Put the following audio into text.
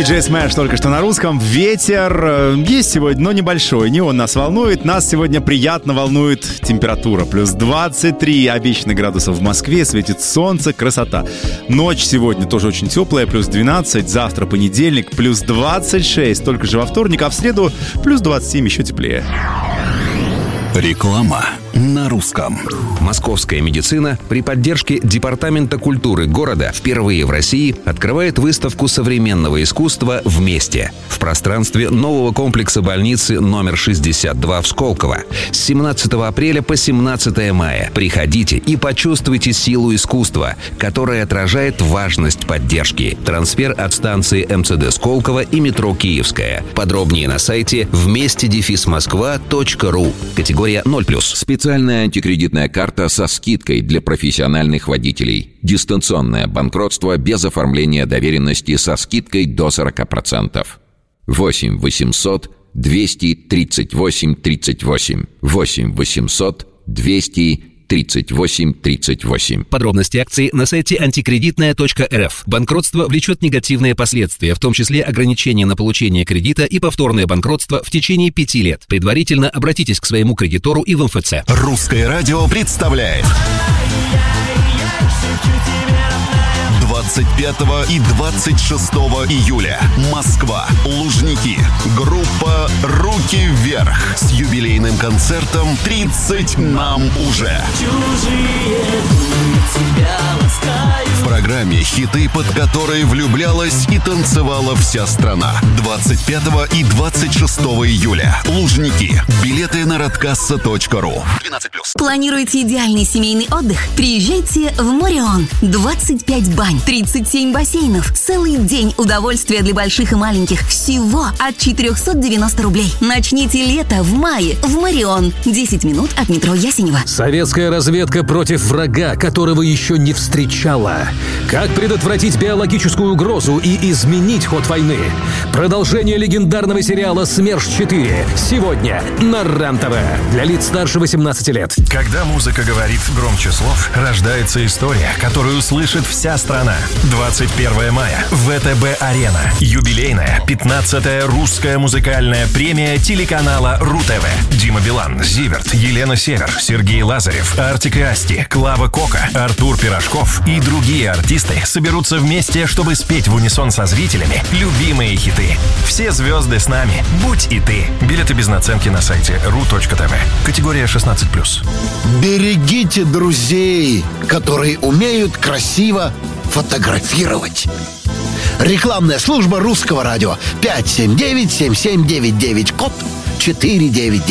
DJ Smash только что на русском. Ветер есть сегодня, но небольшой. Не он нас волнует. Нас сегодня приятно волнует температура. Плюс 23 обещанных градусов в Москве. Светит солнце. Красота. Ночь сегодня тоже очень теплая. Плюс 12. Завтра понедельник. Плюс 26. Только же во вторник. А в среду плюс 27. Еще теплее. Реклама на русском. Московская медицина при поддержке Департамента культуры города впервые в России открывает выставку современного искусства «Вместе» в пространстве нового комплекса больницы номер 62 в Сколково. С 17 апреля по 17 мая приходите и почувствуйте силу искусства, которое отражает важность поддержки. Трансфер от станции МЦД Сколково и метро Киевская. Подробнее на сайте вместе-москва.ру. Категория 0+. Специальная антикредитная карта со скидкой для профессиональных водителей. Дистанционное банкротство без оформления доверенности со скидкой до 40%. 8 800 238 38. 8 800 238 38. Подробности акции на сайте антикредитная.рф. Банкротство влечет негативные последствия, в том числе ограничения на получение кредита и повторное банкротство в течение 5 лет. Предварительно обратитесь к своему кредитору и в МФЦ. Русское радио представляет 25 и 26 июля. Москва. Лужники. Группа «Руки вверх» с юбилейным концертом «30 нам уже». В программе хиты, под которые влюблялась и танцевала вся страна. 25 и 26 июля. Лужники. Билеты на radkassa.ru. 12+. Планируете идеальный семейный отдых? Приезжайте в Морион. 25 бань, 37 бассейнов, целый день удовольствия для больших и маленьких. Всего от 490 рублей. Начните лето в мае в Морион. 10 минут от метро Ясенево. Советская разведка против врага, которого еще не встречала. Как предотвратить биологическую угрозу и изменить ход войны? Продолжение легендарного сериала «СМЕРШ-4» сегодня на РЕН-ТВ. Для лиц старше 18 лет. Когда музыка говорит громче слов, рождается история, которую слышит вся страна. 21 мая. ВТБ-арена. Юбилейная 15-я русская музыкальная премия телеканала РУ-ТВ. Дима Билан, Зиверт, Елена Север, Сергей Лазарев, Артик и Асти, Клава Кока, Артур Пирожков и другие артисты соберутся вместе, чтобы спеть в унисон со зрителями любимые хиты. Все звезды с нами. Будь и ты. Билеты без наценки на сайте ru.tv. Категория 16+. Берегите друзей, которые умеют красиво фотографировать. Рекламная служба Русского радио. 579-7799, код 499.